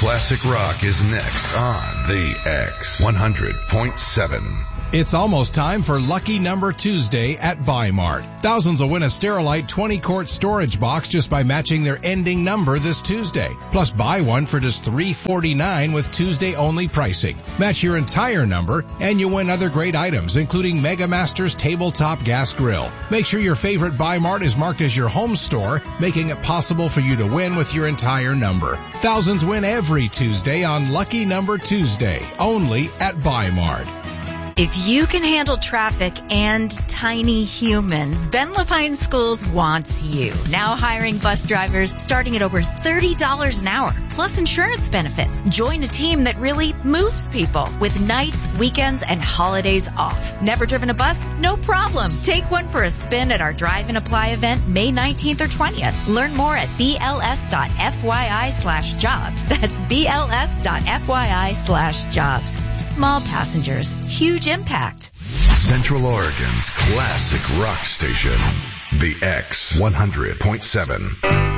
Classic rock is next on the X 100.7. It's almost time for Lucky Number Tuesday at Bi-Mart. Thousands will win a Sterilite 20-quart storage box just by matching their ending number this Tuesday. Plus, buy one for just $3.49 with Tuesday-only pricing. Match your entire number, and you win other great items, including Mega Masters Tabletop Gas Grill. Make sure your favorite Bi-Mart is marked as your home store, making it possible for you to win with your entire number. Thousands win every Tuesday on Lucky Number Tuesday, only at Bi-Mart. If you can handle traffic and tiny humans, Ben Lapine Schools wants you. Now hiring bus drivers starting at over $30 an hour, plus insurance benefits. Join a team that really moves people with nights, weekends, and holidays off. Never driven a bus? No problem. Take one for a spin at our Drive and Apply event May 19th or 20th. Learn more at bls.fyi/jobs. That's bls.fyi/jobs. Small passengers, huge impact. Central Oregon's classic rock station, the X 100.7.